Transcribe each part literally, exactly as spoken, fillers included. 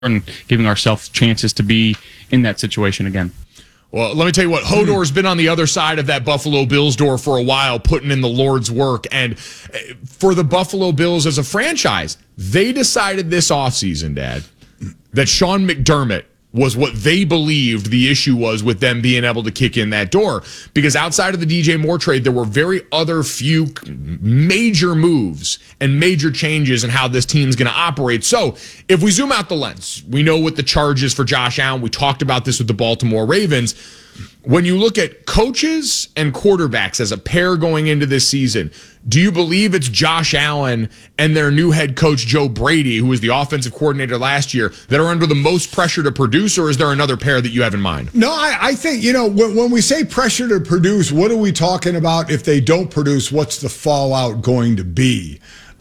and giving ourselves chances to be in that situation again. Well, let me tell you what, Hodor's been on the other side of that Buffalo Bills door for a while, putting in the Lord's work. And for the Buffalo Bills as a franchise, they decided this offseason, Dad, that Sean McDermott was what they believed the issue was with them being able to kick in that door. Because outside of the D J Moore trade, there were very other few major moves and major changes in how this team's going to operate. So if we zoom out the lens, we know what the charge is for Josh Allen. We talked about this with the Baltimore Ravens. When you look at coaches and quarterbacks as a pair going into this season, do you believe it's Josh Allen and their new head coach, Joe Brady, who was the offensive coordinator last year, that are under the most pressure to produce, or is there another pair that you have in mind? No, I, I think, you know, when, when we say pressure to produce, what are we talking about? If they don't produce, what's the fallout going to be?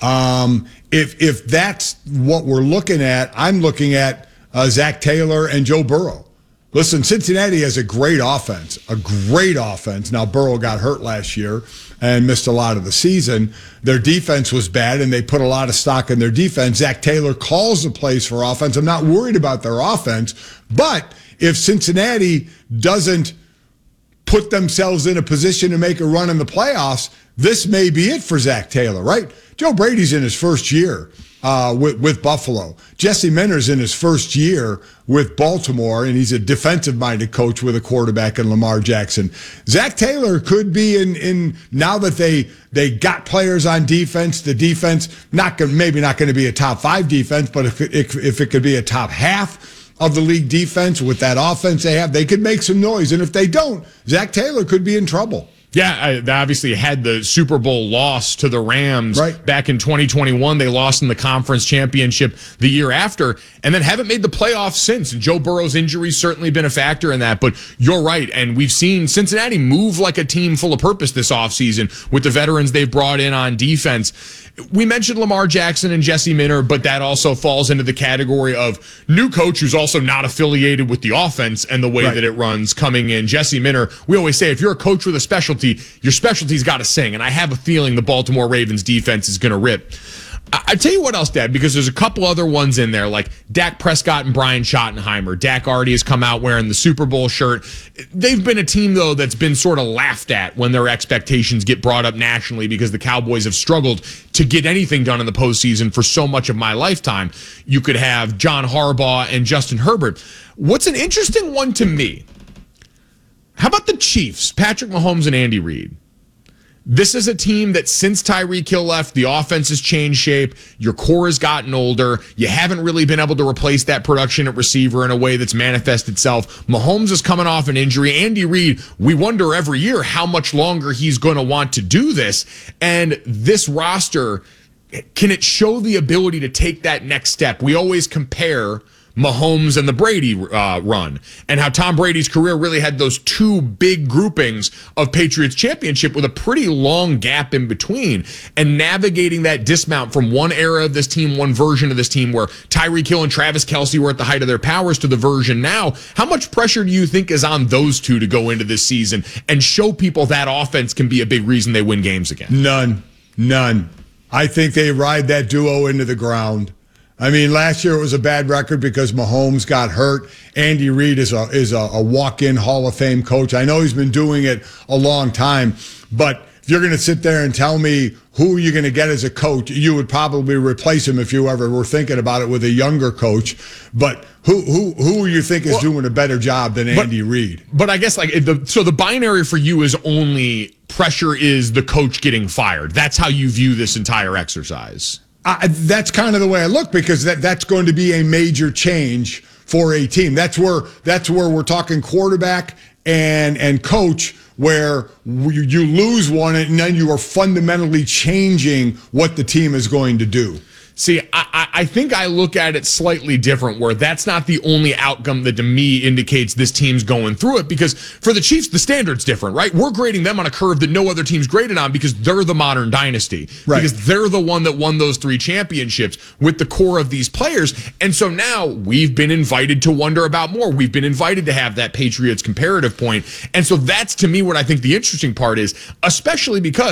Um, if, if that's what we're looking at, I'm looking at uh, Zach Taylor and Joe Burrow. Listen, Cincinnati has a great offense, a great offense. Now, Burrow got hurt last year and missed a lot of the season. Their defense was bad, and they put a lot of stock in their defense. Zach Taylor calls the plays for offense. I'm not worried about their offense. But if Cincinnati doesn't put themselves in a position to make a run in the playoffs, this may be it for Zach Taylor, right? Joe Brady's in his first year uh, with, with Buffalo. Jesse Minter's in his first year with Baltimore, and he's a defensive-minded coach with a quarterback in Lamar Jackson. Zach Taylor could be in, in now that they they got players on defense, the defense, not gonna, maybe not going to be a top five defense, but if it, if, if it could be a top half of the league defense with that offense they have, they could make some noise. And if they don't, Zach Taylor could be in trouble. Yeah, I, they obviously had the Super Bowl loss to the Rams right. back in twenty twenty-one. They lost in the conference championship the year after, and then haven't made the playoffs since. And Joe Burrow's injury's certainly been a factor in that. But you're right, and we've seen Cincinnati move like a team full of purpose this offseason with the veterans they've brought in on defense. We mentioned Lamar Jackson and Jesse Minter, but that also falls into the category of new coach who's also not affiliated with the offense and the way right. that it runs coming in. Jesse Minter, we always say if you're a coach with a specialty, your specialty's got to sing. And I have a feeling the Baltimore Ravens defense is going to rip. I, I tell you what else, Dad, because there's a couple other ones in there, like Dak Prescott and Brian Schottenheimer. Dak already has come out wearing the Super Bowl shirt. They've been a team, though, that's been sort of laughed at when their expectations get brought up nationally because the Cowboys have struggled to get anything done in the postseason for so much of my lifetime. You could have John Harbaugh and Justin Herbert. What's an interesting one to me, how about the Chiefs, Patrick Mahomes and Andy Reid? This is a team that since Tyreek Hill left, the offense has changed shape. Your core has gotten older. You haven't really been able to replace that production at receiver in a way that's manifested itself. Mahomes is coming off an injury. Andy Reid, we wonder every year how much longer he's going to want to do this. And this roster, can it show the ability to take that next step? We always compare Mahomes and the Brady uh, run, and how Tom Brady's career really had those two big groupings of Patriots championship with a pretty long gap in between, and navigating that dismount from one era of this team, one version of this team where Tyreek Hill and Travis Kelce were at the height of their powers to the version now. How much pressure do you think is on those two to go into this season and show people that offense can be a big reason they win games again? None. None. I think they ride that duo into the ground. I mean, last year it was a bad record because Mahomes got hurt. Andy Reid is a is a, a walk-in Hall of Fame coach. I know he's been doing it a long time, but if you're going to sit there and tell me who you're going to get as a coach, you would probably replace him if you ever were thinking about it with a younger coach. But who who who you think is well, doing a better job than Andy Reid? But I guess like the so the binary for you is only pressure is the coach getting fired. That's how you view this entire exercise. Uh, that's kind of the way I look, because that, that's going to be a major change for a team. That's where that's where we're talking quarterback and and coach, where you, you lose one and then you are fundamentally changing what the team is going to do. See, I, I think I look at it slightly different, where that's not the only outcome that to me indicates this team's going through it, because for the Chiefs, the standard's different, right? We're grading them on a curve that no other team's graded on because they're the modern dynasty, right? Because they're the one that won those three championships with the core of these players. And so now we've been invited to wonder about more. We've been invited to have that Patriots comparative point. And so that's, to me, what I think the interesting part is, especially because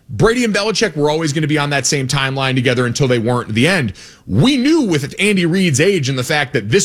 Brady and Belichick were always going to be on that same timeline together until they weren't at the end. We knew with Andy Reid's age and the fact that this